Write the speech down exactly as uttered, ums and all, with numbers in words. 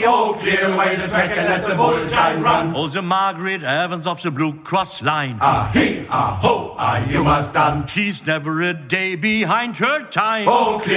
oh, clear away the track and let the bull giant run. Oh, the Margaret Evans of the Blue Cross line. Ah, he, ah, ho, ah, you must done. She's never a day behind her time. Oh, clear